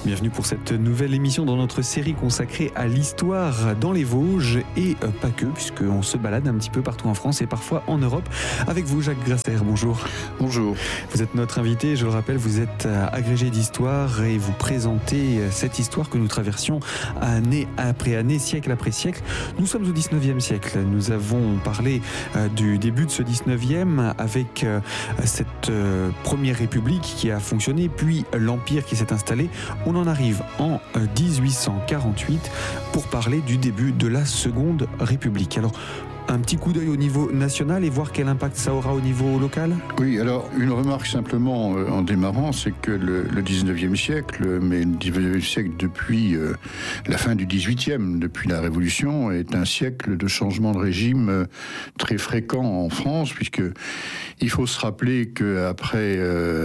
Bienvenue pour cette nouvelle émission dans notre série consacrée à l'histoire dans les Vosges et pas que, puisqu'on se balade un petit peu partout en France et parfois en Europe. Avec vous, Jacques Grasser, bonjour. Bonjour. Vous êtes notre invité, je le rappelle, vous êtes agrégé d'histoire et vous présentez cette histoire que nous traversions année après année, siècle après siècle. Nous sommes au 19e siècle. Nous avons parlé du début de ce 19e avec cette première république qui a fonctionné, puis l'Empire qui s'est installé. On en arrive en 1848 pour parler du début de la Seconde République. Alors, un petit coup d'œil au niveau national et voir quel impact ça aura au niveau local ? Oui, alors une remarque simplement en démarrant, c'est que le 19e siècle, mais le 19e siècle depuis la fin du 18e, depuis la Révolution, est un siècle de changement de régime très fréquent en France, puisque il faut se rappeler qu'après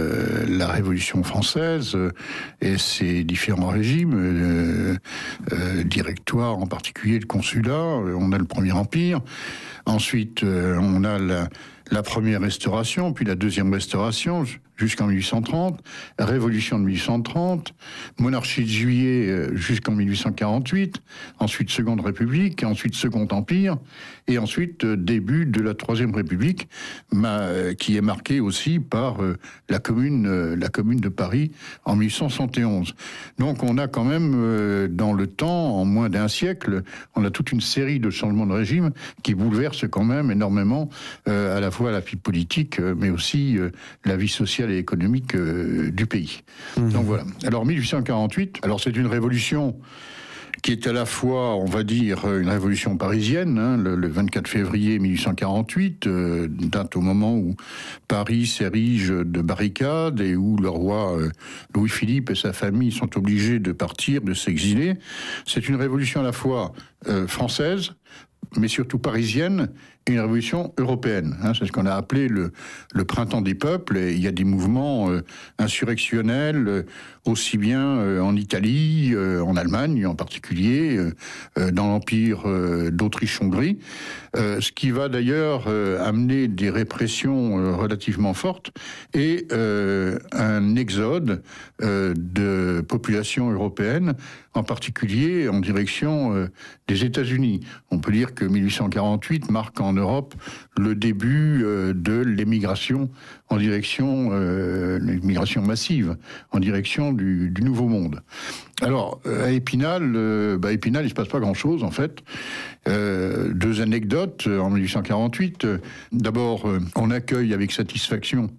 la Révolution française et ses différents régimes, directoire en particulier, le consulat, on a le Premier Empire. Ensuite, on a la première restauration, puis la deuxième restauration, jusqu'en 1830, révolution de 1830, monarchie de juillet jusqu'en 1848, ensuite Seconde République, ensuite Second Empire, et ensuite début de la Troisième République, qui est marquée aussi par la commune de Paris en 1871. Donc on a quand même, dans le temps, en moins d'un siècle, on a toute une série de changements de régime qui bouleversent quand même énormément à la fois la vie politique, mais aussi la vie sociale et économique du pays. Donc voilà. Alors 1848, alors c'est une révolution qui est à la fois, on va dire, une révolution parisienne, hein, le 24 février 1848, date au moment où Paris s'érige de barricades et où le roi Louis-Philippe et sa famille sont obligés de partir, de s'exiler. C'est une révolution à la fois française, mais surtout parisienne, et une révolution européenne. Hein, c'est ce qu'on a appelé le printemps des peuples, et il y a des mouvements insurrectionnels, aussi bien en Italie, en Allemagne en particulier, dans l'Empire d'Autriche-Hongrie, ce qui va d'ailleurs amener des répressions relativement fortes, et un exode de population européenne, en particulier en direction des États-Unis. On peut dire que 1848 marque en Europe le début de l'émigration en direction, l'immigration massive, en direction du Nouveau Monde. Alors, à Épinal, Épinal, il se passe pas grand-chose, en fait. Deux anecdotes en 1848. D'abord, on accueille avec satisfaction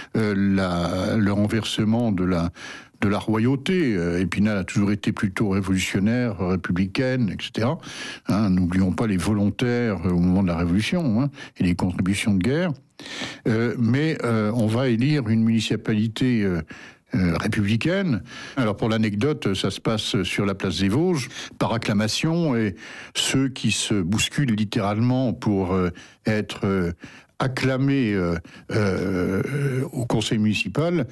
le renversement de la royauté. Épinal a toujours été plutôt révolutionnaire, républicaine, etc. Hein, n'oublions pas les volontaires au moment de la Révolution, hein, et les contributions de guerre. Mais on va élire une municipalité républicaine. Alors pour l'anecdote, ça se passe sur la place des Vosges, par acclamation, et ceux qui se bousculent littéralement pour être acclamés au conseil municipal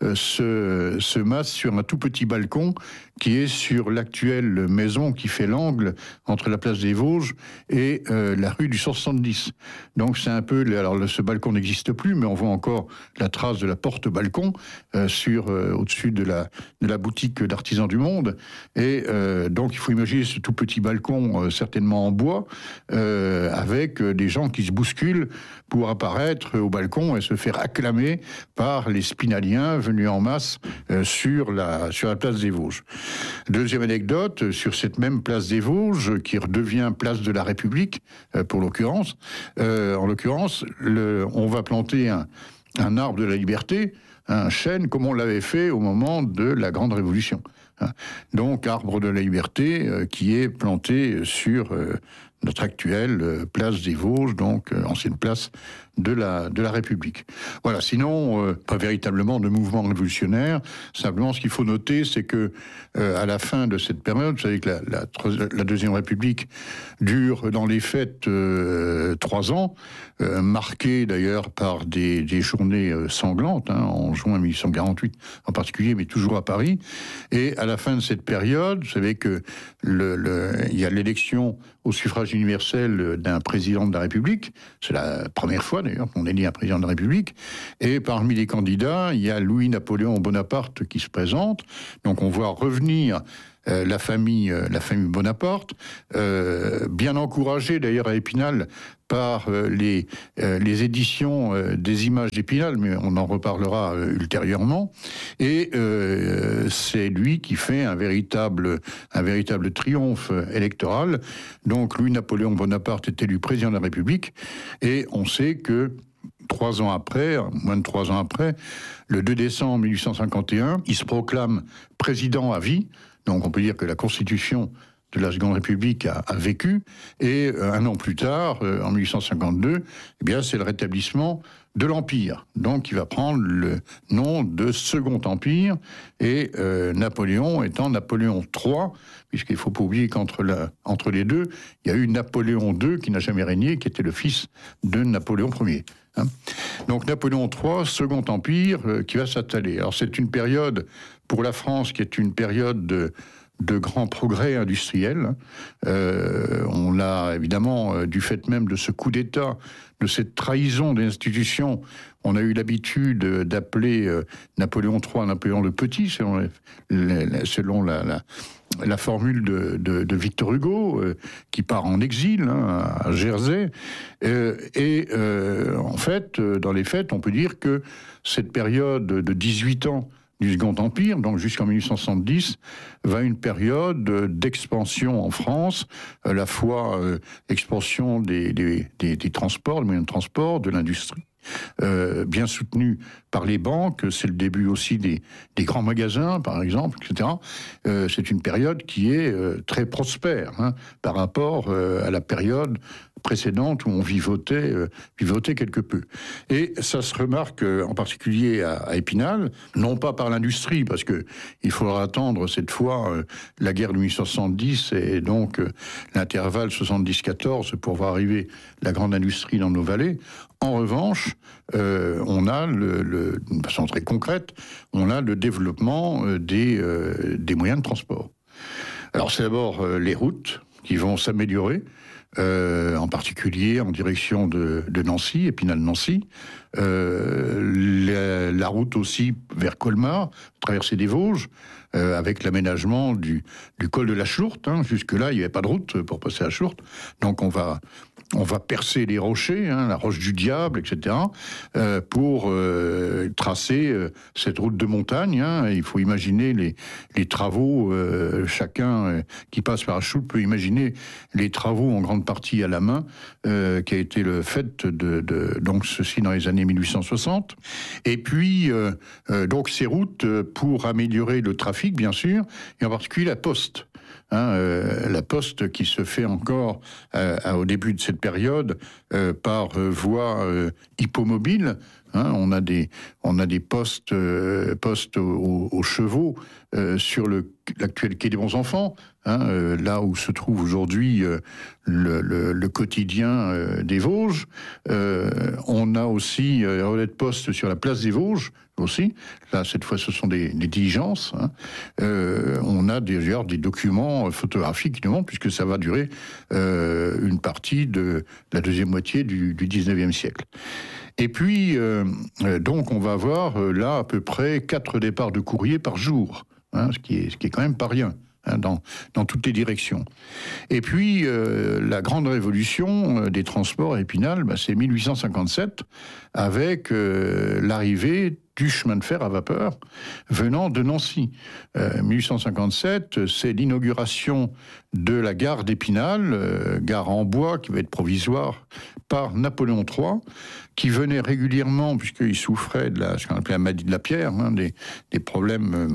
se massent sur un tout petit balcon qui est sur l'actuelle maison qui fait l'angle entre la place des Vosges et la rue du 170. Donc c'est un peu, alors ce balcon n'existe plus, mais on voit encore la trace de la porte-balcon au-dessus de la boutique d'Artisans du Monde. Et donc il faut imaginer ce tout petit balcon certainement en bois avec des gens qui se bousculent pour apparaître au balcon et se faire acclamer par les Spinaliens venus en masse sur la place des Vosges. Deuxième anecdote, sur cette même place des Vosges, qui redevient place de la République, pour l'occurrence, on va planter un arbre de la liberté, un chêne, comme on l'avait fait au moment de la Grande Révolution. Donc, arbre de la liberté qui est planté sur notre actuelle place des Vosges, donc ancienne place de la République. Voilà, sinon, pas véritablement de mouvement révolutionnaire. Simplement, ce qu'il faut noter, c'est que à la fin de cette période, vous savez que la Deuxième République dure dans les faits 3 ans, marquée d'ailleurs par des journées sanglantes, hein, en juin 1848 en particulier, mais toujours à Paris. Et à la fin de cette période, vous savez que il y a l'élection au suffrage suffrage universel d'un président de la République. C'est la première fois d'ailleurs qu'on élit un président de la République. Et parmi les candidats, il y a Louis-Napoléon Bonaparte qui se présente. Donc on voit revenir la famille Bonaparte, bien encouragée d'ailleurs à Épinal par les éditions des images d'Épinal, mais on en reparlera ultérieurement. Et c'est lui qui fait un véritable triomphe électoral. Donc Louis-Napoléon Bonaparte est élu président de la République, et on sait que 3 ans après, moins de 3 ans après, le 2 décembre 1851, il se proclame président à vie. Donc on peut dire que la Constitution de la Seconde République a vécu, et un an plus tard, en 1852, eh bien, c'est le rétablissement de l'Empire. Donc il va prendre le nom de Second Empire, et Napoléon étant Napoléon III, puisqu'il ne faut pas oublier qu'entre les deux, il y a eu Napoléon II qui n'a jamais régné, qui était le fils de Napoléon Ier. Hein. Donc Napoléon III, Second Empire, qui va s'installer. Alors c'est une période, pour la France, qui est une période de grands progrès industriels. On l'a évidemment, du fait même de ce coup d'État, de cette trahison des institutions, on a eu l'habitude d'appeler Napoléon III Napoléon le Petit, selon la formule de Victor Hugo, qui part en exil à Jersey. En fait, dans les faits, on peut dire que cette période de 18 ans du Second Empire, donc jusqu'en 1870, va une période d'expansion en France, à la fois expansion des transports, des moyens de transport, de l'industrie, bien soutenu par les banques. C'est le début aussi des grands magasins, par exemple, etc. C'est une période qui est très prospère par rapport à la période précédente où on vivotait quelque peu. Et ça se remarque en particulier à Épinal, non pas par l'industrie, parce que il faudra attendre cette fois la guerre de 1870 et donc l'intervalle 70-14 pour voir arriver la grande industrie dans nos vallées. En revanche, on a de façon très concrète, on a le développement des moyens de transport. Alors c'est d'abord les routes qui vont s'améliorer, en particulier en direction de Nancy, Épinal-Nancy, la route aussi vers Colmar, traversée des Vosges, avec l'aménagement du col de la Chourte. Jusque-là, il n'y avait pas de route pour passer à la Chourte. Donc on va percer les rochers, la roche du diable, etc., pour tracer cette route de montagne. Il faut imaginer les travaux, chacun qui passe par la Chourte peut imaginer les travaux en grande partie à la main, qui a été le fait donc ceci dans les années 1860. Et puis, donc ces routes pour améliorer le trafic, bien sûr, et en particulier la poste. La poste qui se fait encore au début de cette période par voie hippomobile. On a des postes aux chevaux sur l'actuel quai des Bons-Enfants, là où se trouve aujourd'hui le quotidien des Vosges. On a aussi un relais de poste sur la place des Vosges aussi. Là, cette fois, ce sont des diligences. On a d'ailleurs des documents photographiques qui nous montrent, puisque ça va durer une partie de la deuxième moitié du 19e siècle. Et puis, donc, on va avoir là à peu près 4 départs de courrier par jour, ce qui est quand même pas rien. Dans toutes les directions. Et puis, la grande révolution des transports à Épinal, c'est 1857, avec l'arrivée du chemin de fer à vapeur venant de Nancy. 1857, c'est l'inauguration de la gare d'Épinal, gare en bois qui va être provisoire, par Napoléon III, qui venait régulièrement, puisqu'il souffrait de ce qu'on appelait la maladie de la pierre, des problèmes...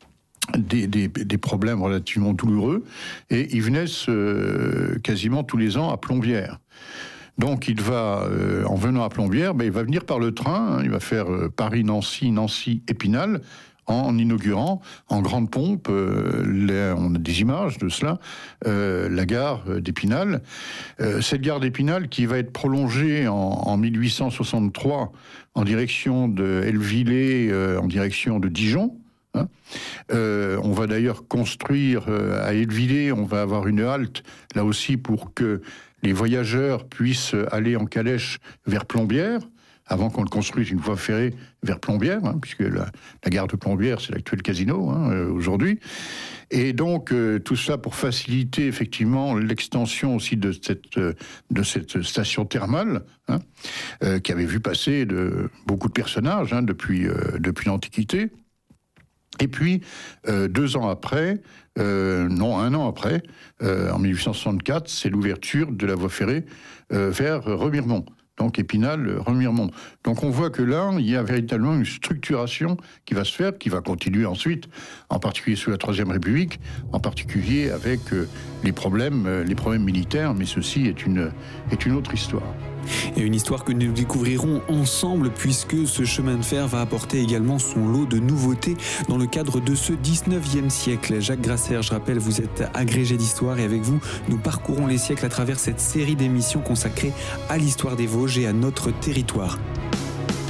Des problèmes relativement douloureux, et il venait quasiment tous les ans à Plombières. Donc il va, en venant à Plombières, il va venir par le train, il va faire Paris-Nancy, Nancy-Épinal, en inaugurant en grande pompe, on a des images de cela, la gare d'Épinal. Cette gare d'Épinal qui va être prolongée en 1863 en direction de Hellevillers, en direction de Dijon, hein. On va d'ailleurs construire à Edelvillers, on va avoir une halte, là aussi, pour que les voyageurs puissent aller en calèche vers Plombières, avant qu'on ne construise une voie ferrée vers Plombières, hein, puisque la gare de Plombières, c'est l'actuel casino aujourd'hui. Et donc, tout ça pour faciliter effectivement l'extension aussi de cette station thermale, hein, qui avait vu passer beaucoup de personnages depuis l'Antiquité. Et puis, 2 ans après, non, 1 an après, en 1864, c'est l'ouverture de la voie ferrée vers Remiremont. Donc Épinal, Remiremont. Donc on voit que là, il y a véritablement une structuration qui va se faire, qui va continuer ensuite, en particulier sous la Troisième République, en particulier avec les problèmes militaires, mais ceci est une autre histoire. Et une histoire que nous découvrirons ensemble, puisque ce chemin de fer va apporter également son lot de nouveautés dans le cadre de ce 19e siècle. Jacques Grasser, je rappelle, vous êtes agrégé d'histoire et avec vous, nous parcourons les siècles à travers cette série d'émissions consacrées à l'histoire des Vosges et à notre territoire.